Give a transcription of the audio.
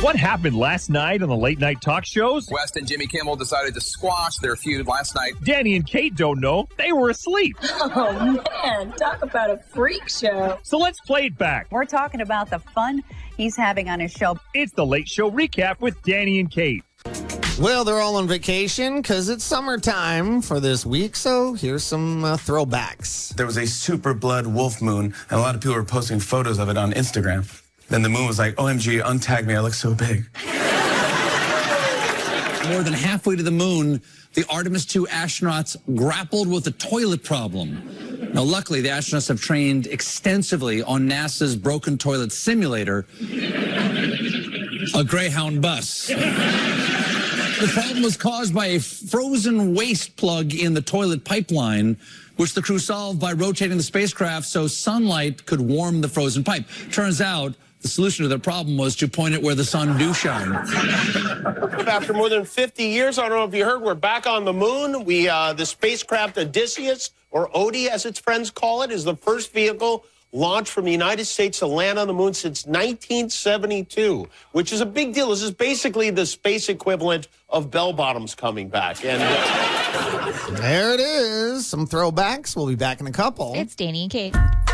What happened last night on the late night talk shows? West and Jimmy Kimmel decided to squash their feud last night. Danny and Kate don't know. They were asleep. Oh, man, talk about a freak show. So let's play it back. We're talking about the fun he's having on his show. It's the Late Show Recap with Danny and Kate. Well, they're all on vacation because it's summertime for this week, so here's some throwbacks. There was a super blood wolf moon, and a lot of people were posting photos of it on Instagram. Then the moon was like, OMG, untag me, I look so big. More than halfway to the moon, the Artemis II astronauts grappled with a toilet problem. Now, luckily, the astronauts have trained extensively on NASA's broken toilet simulator, a Greyhound bus. The problem was caused by a frozen waste plug in the toilet pipeline, which the crew solved by rotating the spacecraft so sunlight could warm the frozen pipe. Turns out, the solution to the problem was to point it where the sun do shine. After more than 50 years, I don't know if you heard, we're back on the moon. The spacecraft Odysseus, or Odie as its friends call it, is the first vehicle launched from the United States to land on the moon since 1972, which is a big deal. This is basically the space equivalent of bell bottoms coming back. And there it is. Some throwbacks. We'll be back in a couple. It's Danny and Kate.